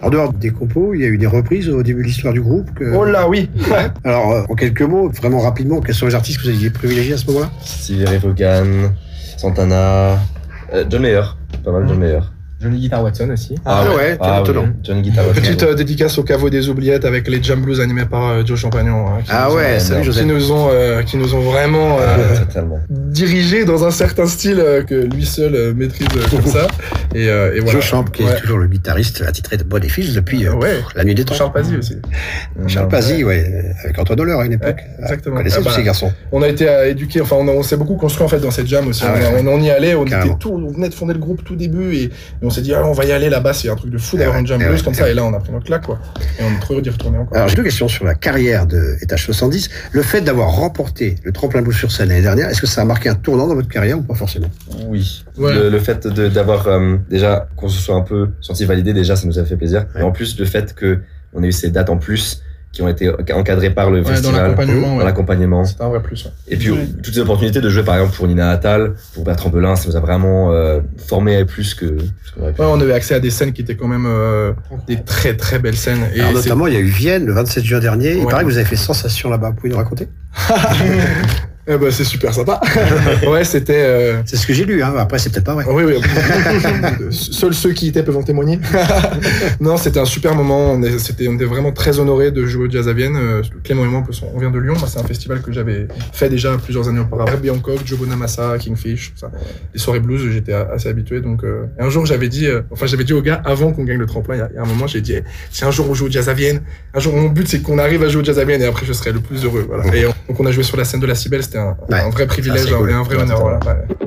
En dehors des compos, il y a eu des reprises au début de l'histoire du groupe. Oh là, oui. Alors, en quelques mots, vraiment rapidement, quels sont les artistes que vous aviez privilégiés à ce moment-là? Stevie Ray Vaughan, Santana, John Mayer, pas mal John Mayer. Johnny Guitar Watson aussi. Ouais, étonnant. Oui. Johnny Guitar Watson. Petite dédicace au caveau des oubliettes avec les Jam Blues animés par Joe Champagnon. Salut Joseph. Qui nous ont vraiment Totalement. dirigés dans un certain style que lui seul maîtrise comme ça. Et voilà. Joe Champ, qui est toujours le guitariste attitré de Bon et Fils depuis la nuit des temps. Charles Pazzi aussi. Charles Pazzi, avec Antoine Dolleur à une époque. Exactement. Vous connaissez tous ces garçons. On a été éduqués, enfin on s'est beaucoup construit en fait dans cette jam aussi. On y allait, on venait de fonder le groupe tout début et on s'est dit on va y aller là-bas, c'est un truc de fou d'avoir une jam blues comme ça, et là on a pris notre claque quoi. Et on est trop heureux d'y retourner encore. Alors j'ai deux questions sur la carrière de Étage 70. Le fait d'avoir remporté le tremplin blues sur scène l'année dernière, est-ce que ça a marqué un tournant dans votre carrière ou pas forcément? Oui. Ouais. Le fait d'avoir déjà qu'on se soit un peu senti validé, déjà ça nous a fait plaisir. Et en plus le fait que on ait eu ces dates en plus qui ont été encadrées par le festival, dans l'accompagnement. C'était un vrai plus. Ouais. Et puis toutes les opportunités de jouer par exemple pour Nina Attal, pour Bertrand Belin, ça nous a vraiment formé plus que on avait accès à des scènes qui étaient quand même des très très belles scènes. Et alors, notamment il y a eu Vienne le 27 juin dernier, il paraît que vous avez fait sensation là-bas, vous pouvez nous raconter? C'est super sympa. Ouais, c'était. C'est ce que j'ai lu, hein. Après, c'est peut-être pas vrai. Oui. Seuls ceux qui y étaient peuvent en témoigner. Non, c'était un super moment. On était vraiment très honorés de jouer au Jazz à Vienne. Clément et moi, on vient de Lyon. Moi, c'est un festival que j'avais fait déjà plusieurs années auparavant. Red Biancock, Joe Bonamassa, Kingfish, tout ça. Les soirées blues, j'étais assez habitué. Donc, un jour, j'avais dit aux gars, avant qu'on gagne le tremplin, il y a un moment, j'ai dit, si un jour on joue au Jazz à Vienne, un jour, mon but, c'est qu'on arrive à jouer au Jazz à Vienne et après, je serai le plus heureux. Voilà. Et donc, on a joué sur la scène de la Cybèle. C'était un vrai privilège et un vrai honneur. Voilà.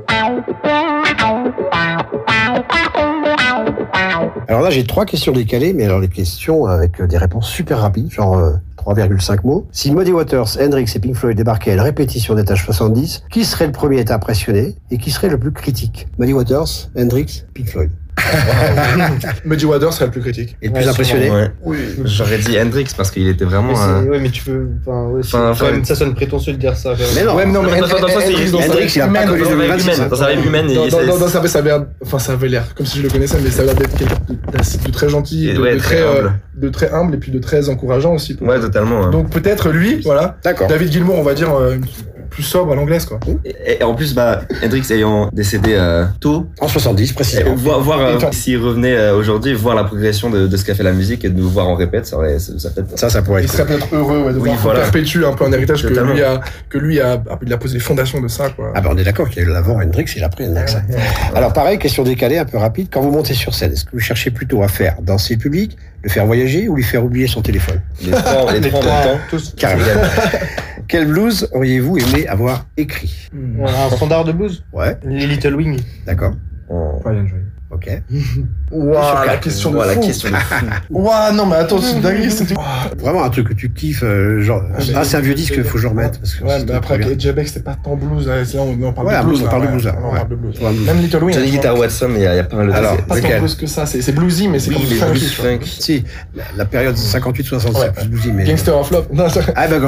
Alors là, j'ai 3 questions décalées, mais alors les questions avec des réponses super rapides, genre 3,5 mots. Si Muddy Waters, Hendrix et Pink Floyd débarquaient à une répétition d'Étage 70, qui serait le premier à être impressionné et qui serait le plus critique? Muddy Waters, Hendrix, Pink Floyd. Muddy Waters serait le plus critique. Et le plus impressionné? Oui. J'aurais dit Hendrix parce qu'il était vraiment. Mais tu peux. Ça sonne prétentieux de dire ça. Mais non. Hendrix, il a pas connu dans sa vie humaine. Ça avait l'air, comme si je le connaissais, mais ça a l'air d'être quelqu'un de très gentil, de très humble et puis de très encourageant aussi. Ouais, totalement. Donc peut-être lui, voilà. D'accord. David Gilmour, on va dire. Plus sobre à l'anglaise quoi. Et en plus Hendrix ayant décédé tôt en 70 précisément, voir s'il revenait aujourd'hui, voir la progression de ce qu'a fait la musique et de nous voir en répète, ça pourrait être. Il serait peut-être heureux de voir qu'on perpétue un peu un héritage que lui a posé les fondations de ça quoi. On est d'accord qu'il y a eu l'avant Hendrix et l'après Hendrix. Alors pareil, question décalée un peu rapide, quand vous montez sur scène, est-ce que vous cherchez plutôt à faire danser le public, le faire voyager ou lui faire oublier son téléphone? Les trois en même temps. Tous. Carrément. Quel blues auriez-vous aimé avoir écrit? Un standard de blues. Ouais. Les Little Wing. D'accord. Pas bien joué. Ok. La question de fou. Non mais attends, c'est une dinguerie, c'était. Vraiment un truc que tu kiffes, genre. C'est un vieux disque qu'il faut que je remette. Mais après, J-Beck, c'était pas tant blues. Là, on parle de blues. On parle de blues. Même Little Wing. Johnny Guitar Watson, il y a pas mal de. Alors, pas tant blues que ça. C'est bluesy, mais c'est comme blues funk. Si, la période 58-60, c'est plus bluesy, mais. Gangster of Love.